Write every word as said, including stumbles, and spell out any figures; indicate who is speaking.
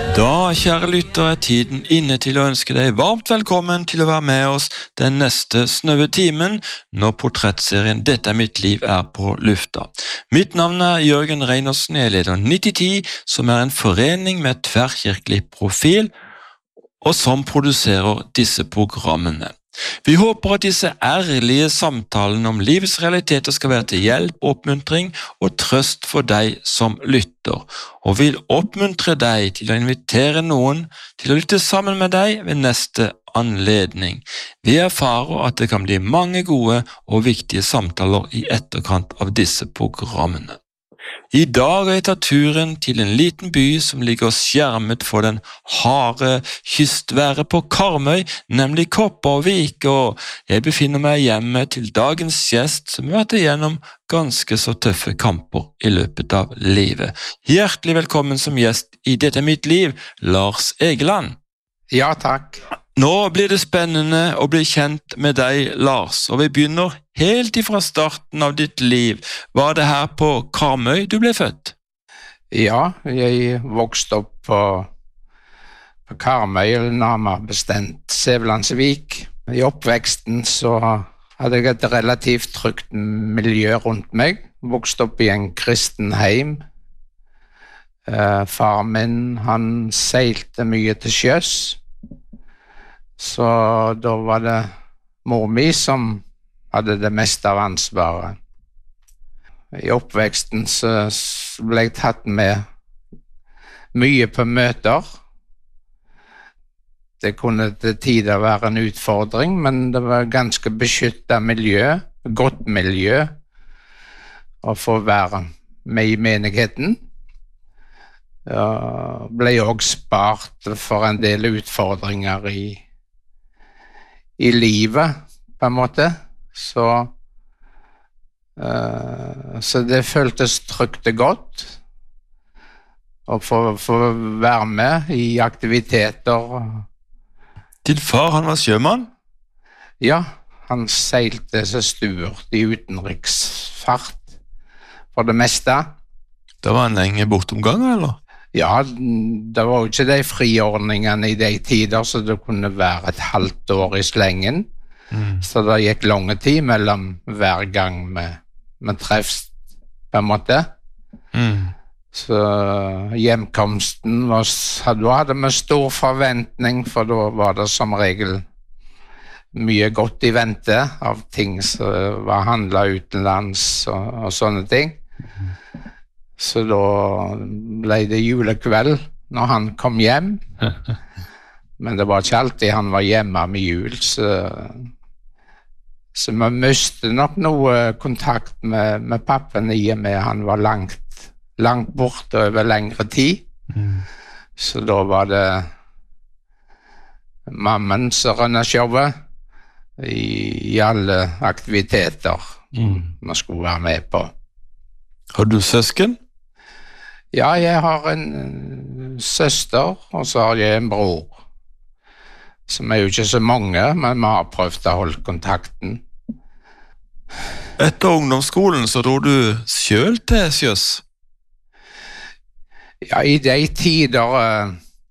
Speaker 1: Da, kjære lytter, er tiden inne til å ønske deg varmt velkommen til å være med oss den neste snøve timen når portrettserien Dette er mitt liv er på lufta. Mitt navn er Jørgen Reinersen, jeg leder nitti ti, som er en forening med tverrkirkelig profil, og som produserer disse programmene. Vi håper at disse ærlige samtalene om livets realiteter skal være til hjelp, oppmuntring og trøst for deg som lytter, og vil oppmuntre deg til å invitere noen til å lytte sammen med deg ved neste anledning. Vi erfarer at det kan bli mange gode og viktige samtaler i etterkant av disse programmene. I dag har jeg tatt turen til en liten by som ligger skjermet for den harde kystværet på Karmøy, nemlig Kopervik, og jeg befinner meg hjemme til dagens gjest som har vært igjennom ganske så tøffe kamper i løpet av livet. Hjertelig velkommen som gjest i Dette er mitt liv, Lars Egeland.
Speaker 2: Ja, takk.
Speaker 1: Nå blir det spennende å bli kjent med deg, Lars, og vi begynner helt ifra starten av ditt liv. Var det her på Karmøy du ble født?
Speaker 2: Ja, jeg vokste opp på, på Karmøy, eller nærmere bestemt Sævlandsvik. I oppveksten så hadde jeg et relativt trygt miljø rundt meg. Vokste opp i en kristen heim. Eh, far min, han seilte mye til sjøs. Så da var det mor mi som hadde det meste av ansvaret. I oppveksten så ble jeg tatt med mye på møter. Det kunne til tider være en utfordring, men det var ganske beskyttet miljø, godt miljø, å få være med i menigheten. Jeg ble også spart for en del utfordringer i i livet, på en måte, så, uh, så det føltes trygt og godt å få, få være med i aktiviteter.
Speaker 1: Din far, han var sjømann?
Speaker 2: Ja, han seilte seg sturt i utenriksfart for det meste.
Speaker 1: Da var han lenge bortomgang, eller?
Speaker 2: Ja, det var jo ikke de friordningene i de tider, så det kunne være et halvt år i slengen. Mm. Så det gikk lange tid mellom hver gang med, med treffs, på en måte. Mm. Så hjemkomsten var, da hadde vi stor forventning, for da var det som regel mye godt i vente av ting som var handlet utenlands og, og sånne ting. Mm. Så da ble det julekveld når han kom hjem. Men det var ikke alltid han var hjemme med jul, så, så vi mistet nok noe kontakt med, med pappen i og med han var langt, langt borte over lengre tid. Mm. Så da var det mammen som rønnet showet i, i alle aktiviteter mm. vi skulle være med på.
Speaker 1: Har du søsken?
Speaker 2: Ja, jeg har en søster, og så har jeg en bror. Som er jo ikke så mange, men vi har prøvd å holde kontakten.
Speaker 1: Etter ungdomsskolen så dro du selv til sjøs?
Speaker 2: Ja, i de tider